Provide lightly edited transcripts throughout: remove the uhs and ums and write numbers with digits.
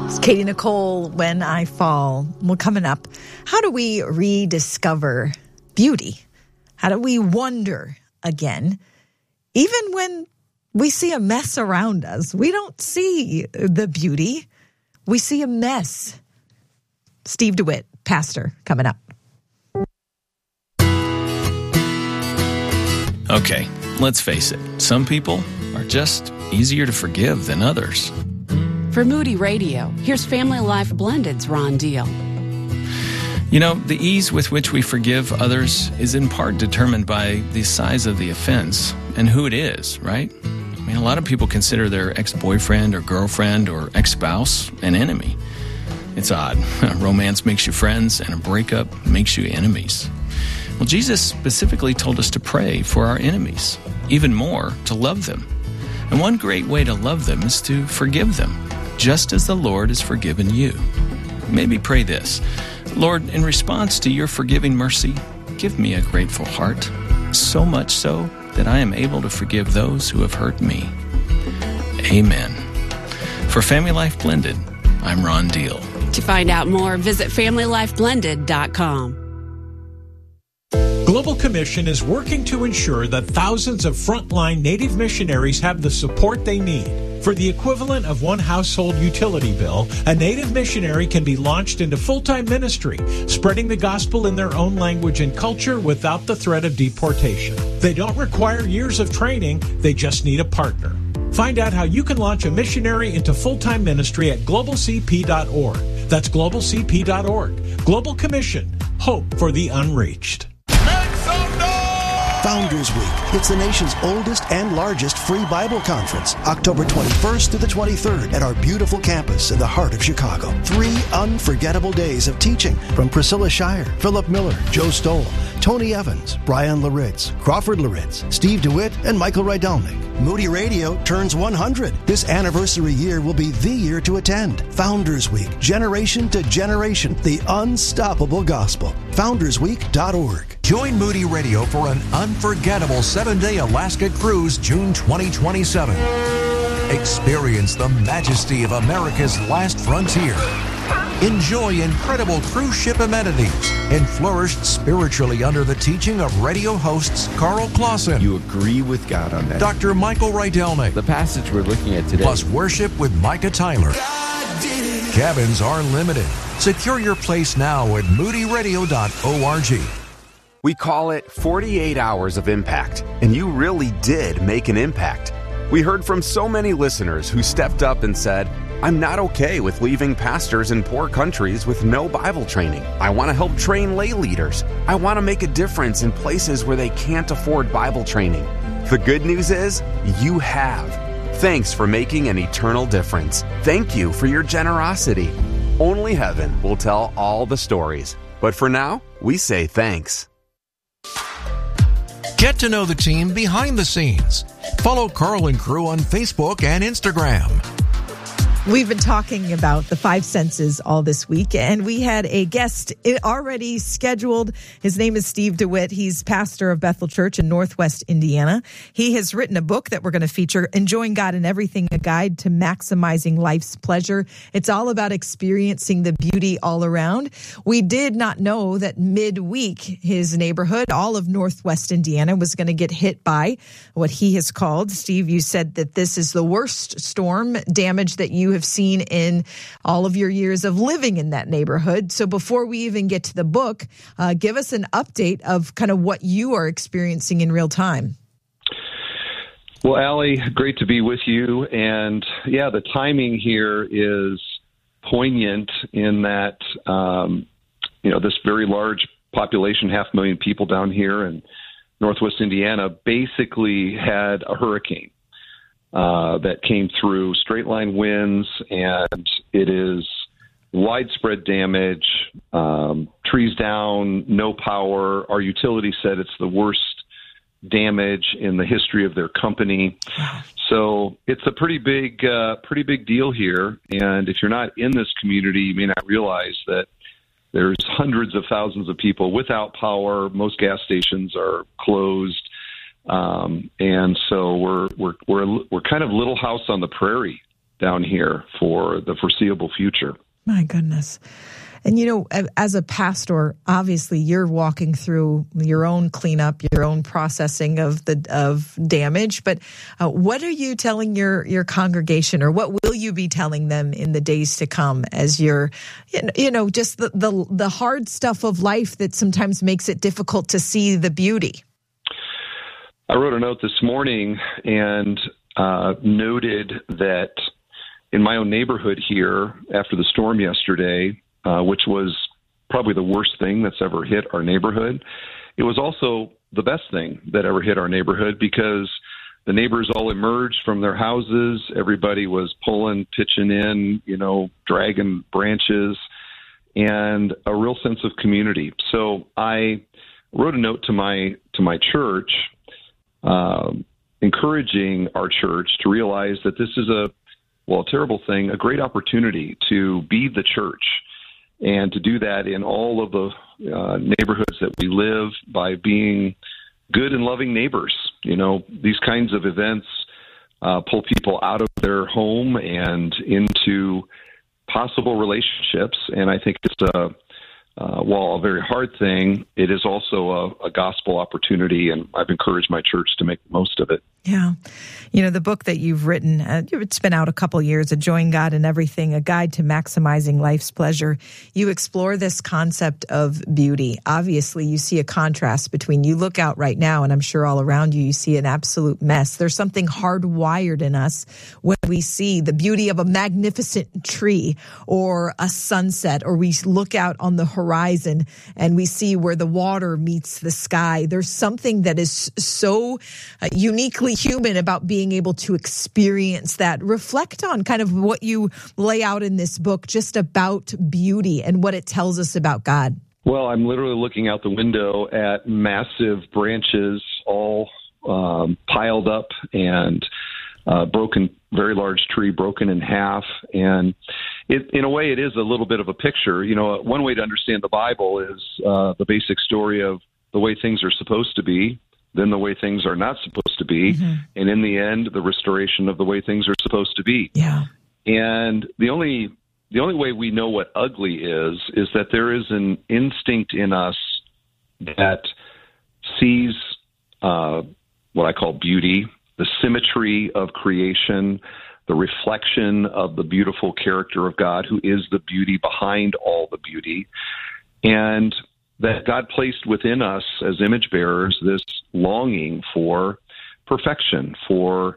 It's Katie Nicole, When I Fall. Well, coming up, how do we rediscover beauty? How do we wonder again? Even when we see a mess around us, we don't see the beauty. We see a mess. Steve DeWitt, pastor, coming up. Okay, let's face it. Some people are just easier to forgive than others. For Moody Radio, here's Family Life Blended's Ron Deal. You know, the ease with which we forgive others is in part determined by the size of the offense and who it is, right? I mean, a lot of people consider their ex-boyfriend or girlfriend or ex-spouse an enemy. It's odd. Romance makes you friends and a breakup makes you enemies. Well, Jesus specifically told us to pray for our enemies, even more, to love them. And one great way to love them is to forgive them, just as the Lord has forgiven you. Maybe pray this: Lord, in response to your forgiving mercy, give me a grateful heart, so much so that I am able to forgive those who have hurt me. Amen. For Family Life Blended, I'm Ron Deal. To find out more, visit FamilyLifeBlended.com. Global Commission is working to ensure that thousands of frontline Native missionaries have the support they need. For the equivalent of one household utility bill, a Native missionary can be launched into full-time ministry, spreading the gospel in their own language and culture without the threat of deportation. They don't require years of training, they just need a partner. Find out how you can launch a missionary into full-time ministry at globalcp.org. That's globalcp.org. Global Commission. Hope for the unreached. Founders Week. It's the nation's oldest and largest free Bible conference, October 21st through the 23rd at our beautiful campus in the heart of Chicago. 3 unforgettable days of teaching from Priscilla Shire, Philip Miller, Joe Stoll, Tony Evans, Brian Laritz, Crawford Laritz, Steve DeWitt, and Michael Rydelnik. Moody Radio turns 100. This anniversary year will be the year to attend. Founders Week, generation to generation, the unstoppable gospel. FoundersWeek.org. Join Moody Radio for an unforgettable 7-day Alaska cruise, June 2027. Experience the majesty of America's last frontier. Enjoy incredible cruise ship amenities and flourish spiritually under the teaching of radio hosts Carl Clausen. You agree with God on that. Dr. Michael Rydelnik. The passage we're looking at today. Plus worship with Micah Tyler. Cabins are limited. Secure your place now at moodyradio.org. We call it 48 Hours of Impact, and you really did make an impact. We heard from so many listeners who stepped up and said, I'm not okay with leaving pastors in poor countries with no Bible training. I want to help train lay leaders. I want to make a difference in places where they can't afford Bible training. The good news is, you have. Thanks for making an eternal difference. Thank you for your generosity. Only heaven will tell all the stories. But for now, we say thanks. Get to know the team behind the scenes. Follow Carl and Crew on Facebook and Instagram. We've been talking about the 5 senses all this week, and we had a guest already scheduled. His name is Steve DeWitt. He's pastor of Bethel Church in Northwest Indiana. He has written a book that we're going to feature, Enjoying God in Everything, a guide to maximizing life's pleasure. It's all about experiencing the beauty all around. We did not know that midweek, his neighborhood, all of Northwest Indiana, was going to get hit by what he has called, Steve, you said that this is the worst storm damage that you have seen in all of your years of living in that neighborhood. So before we even get to the book, give us an update of kind of what you are experiencing in real time. Well, Allie, great to be with you. And yeah, the timing here is poignant in that, this very large population, 500,000 people down here in Northwest Indiana, basically had a hurricane that came through, straight line winds, and it is widespread damage, trees down, no power. Our utility said it's the worst damage in the history of their company. So it's a pretty big deal here. And if you're not in this community, you may not realize that there's hundreds of thousands of people without power. Most gas stations are closed. And so we're kind of Little House on the Prairie down here for the foreseeable future. My goodness. And, as a pastor, obviously you're walking through your own cleanup, your own processing of damage. But what are you telling your congregation, or what will you be telling them in the days to come as you're, just the hard stuff of life that sometimes makes it difficult to see the beauty? I wrote a note this morning and noted that in my own neighborhood here, after the storm yesterday, which was probably the worst thing that's ever hit our neighborhood, it was also the best thing that ever hit our neighborhood, because the neighbors all emerged from their houses. Everybody was pitching in, dragging branches, and a real sense of community. So I wrote a note to my church, encouraging our church to realize that this is a terrible thing, a great opportunity to be the church, and to do that in all of the neighborhoods that we live by being good and loving neighbors. These kinds of events pull people out of their home and into possible relationships. And I think it's while a very hard thing, it is also a gospel opportunity, and I've encouraged my church to make the most of it. Yeah. The book that you've written, it's been out a couple years, Enjoying God in Everything, A Guide to Maximizing Life's Pleasure. You explore this concept of beauty. Obviously, you see a contrast between, you look out right now, and I'm sure all around you, you see an absolute mess. There's something hardwired in us when we see the beauty of a magnificent tree or a sunset, or we look out on the horizon and we see where the water meets the sky. There's something that is so uniquely human about being able to experience that. Reflect on kind of what you lay out in this book just about beauty and what it tells us about God. Well, I'm literally looking out the window at massive branches all piled up, and broken, very large tree broken in half. And in a way, it is a little bit of a picture. One way to understand the Bible is the basic story of the way things are supposed to be, then the way things are not supposed to be, and in the end, the restoration of the way things are supposed to be. Yeah. And the only way we know what ugly is that there is an instinct in us that sees what I call beauty, the symmetry of creation, the reflection of the beautiful character of God, who is the beauty behind all the beauty, and that God placed within us as image bearers this longing for perfection, for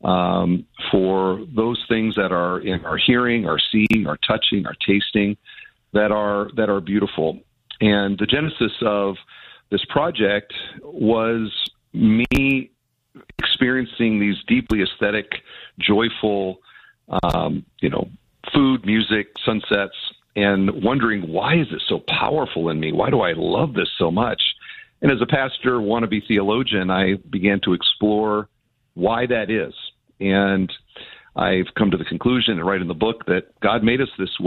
those things that are in our hearing, our seeing, our touching, our tasting, that are beautiful. And the genesis of this project was me experiencing these deeply aesthetic, joyful, food, music, sunsets, and wondering, why is it so powerful in me? Why do I love this so much? And as a pastor, wannabe theologian, I began to explore why that is. And I've come to the conclusion, and write in the book, that God made us this